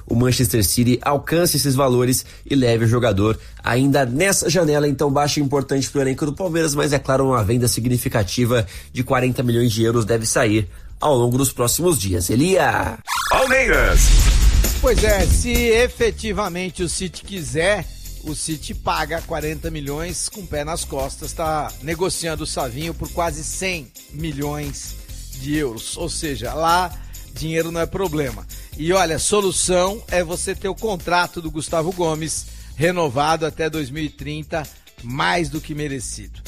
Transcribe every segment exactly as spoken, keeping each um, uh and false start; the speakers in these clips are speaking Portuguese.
o Manchester City alcance esses valores e leve o jogador ainda nessa janela. Então, baixa importante para o elenco do Palmeiras, mas é claro, uma venda significativa de quarenta milhões de euros deve sair ao longo dos próximos dias. Elia! Palmeiras! Pois é, se efetivamente o City quiser, o City paga quarenta milhões com o pé nas costas, está negociando o Savinho por quase cem milhões de euros, ou seja, lá dinheiro não é problema. E olha, a solução é você ter o contrato do Gustavo Gomes renovado até dois mil e trinta, mais do que merecido.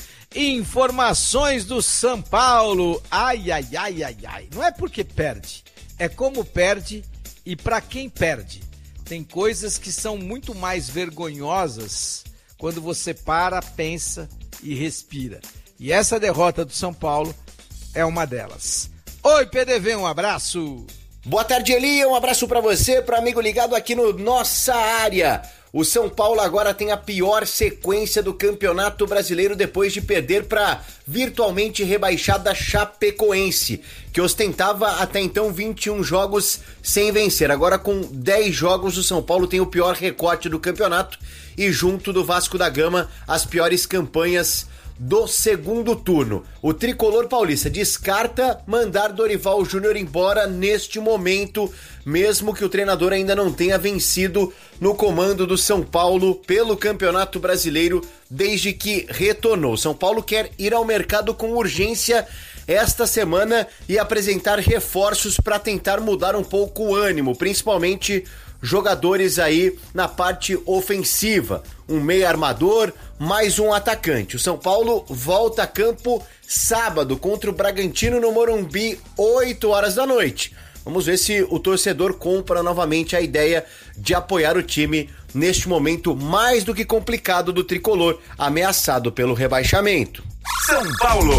Informações do São Paulo, ai, ai, ai, ai, ai, não é porque perde, é como perde e para quem perde. Tem coisas que são muito mais vergonhosas quando você para, pensa e respira. E essa derrota do São Paulo é uma delas. Oi, P D V, um abraço. Boa tarde, Elia, um abraço pra você, pro amigo ligado aqui no Nossa Área. O São Paulo agora tem a pior sequência do Campeonato Brasileiro depois de perder para virtualmente rebaixada Chapecoense, que ostentava até então vinte e um jogos sem vencer. Agora com dez jogos o São Paulo tem o pior recorte do campeonato e junto do Vasco da Gama as piores campanhas do segundo turno. O tricolor paulista descarta mandar Dorival Júnior embora neste momento, mesmo que o treinador ainda não tenha vencido no comando do São Paulo pelo Campeonato Brasileiro desde que retornou. São Paulo quer ir ao mercado com urgência esta semana e apresentar reforços para tentar mudar um pouco o ânimo, principalmente jogadores aí na parte ofensiva, um meio armador, mais um atacante. O São Paulo volta a campo sábado contra o Bragantino no Morumbi, oito horas da noite. Vamos ver se o torcedor compra novamente a ideia de apoiar o time neste momento mais do que complicado do tricolor, ameaçado pelo rebaixamento. São Paulo!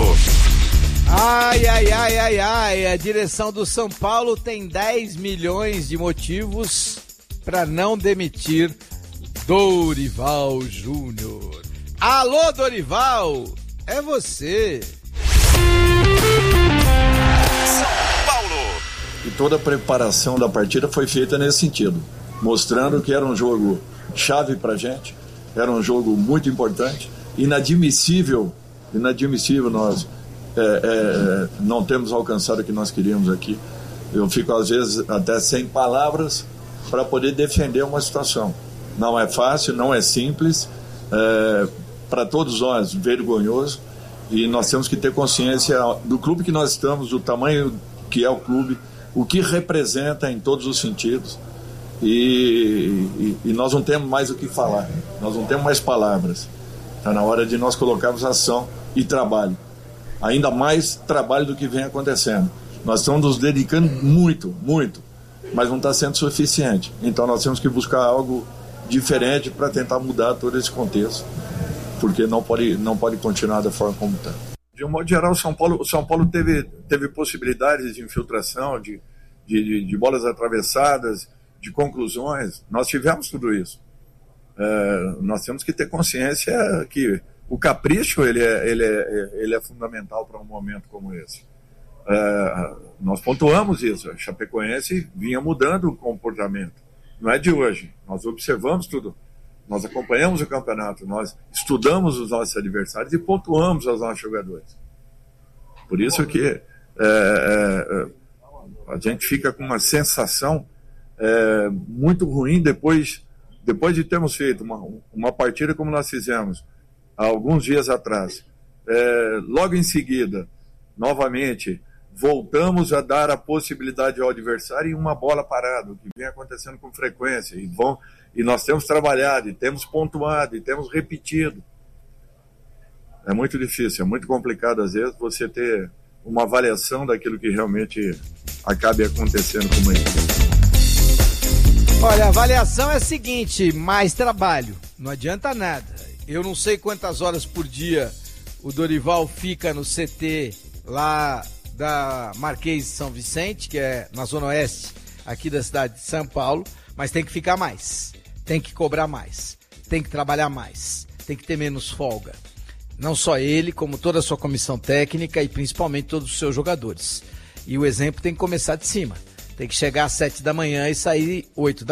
Ai, ai, ai, ai, ai, a direção do São Paulo tem dez milhões de motivos para não demitir Dorival Júnior. Alô, Dorival, é você. São Paulo. E toda a preparação da partida foi feita nesse sentido, mostrando que era um jogo chave pra gente, era um jogo muito importante, inadmissível, inadmissível nós é, é, não temos alcançado o que nós queríamos aqui. Eu fico às vezes até sem palavras para poder defender uma situação. Não é fácil, não é simples, é, para todos nós, vergonhoso, e nós temos que ter consciência do clube que nós estamos, do tamanho que é o clube, o que representa em todos os sentidos, e, e, e nós não temos mais o que falar, nós não temos mais palavras. Está na hora de nós colocarmos ação e trabalho, ainda mais trabalho do que vem acontecendo. Nós estamos nos dedicando muito, muito, mas não está sendo suficiente. Então nós temos que buscar algo diferente para tentar mudar todo esse contexto, porque não pode, não pode continuar da forma como está. De um modo geral, o São Paulo, o São Paulo teve, teve possibilidades de infiltração, de, de, de, de bolas atravessadas, de conclusões. Nós tivemos tudo isso. É, nós temos que ter consciência que o capricho ele é, ele é, ele é fundamental para um momento como esse. É, nós pontuamos isso. A Chapecoense vinha mudando o comportamento. Não é de hoje. Nós observamos tudo. Nós acompanhamos o campeonato. Nós estudamos os nossos adversários e pontuamos aos nossos jogadores. Por isso que é, é, a gente fica com uma sensação é, muito ruim depois, depois de termos feito uma, uma partida como nós fizemos há alguns dias atrás. É, logo em seguida, novamente, voltamos a dar a possibilidade ao adversário em uma bola parada, o que vem acontecendo com frequência, e, bom, e nós temos trabalhado, e temos pontuado, e temos repetido. É muito difícil, é muito complicado às vezes você ter uma avaliação daquilo que realmente acabe acontecendo com uma equipe. Olha, a avaliação é a seguinte: mais trabalho, não adianta nada. Eu não sei quantas horas por dia o Dorival fica no C T lá da Marquês de São Vicente, que é na zona oeste aqui da cidade de São Paulo, mas tem que ficar mais, tem que cobrar mais, tem que trabalhar mais, tem que ter menos folga. Não só ele, como toda a sua comissão técnica e principalmente todos os seus jogadores. E o exemplo tem que começar de cima, tem que chegar às sete da manhã e sair oito da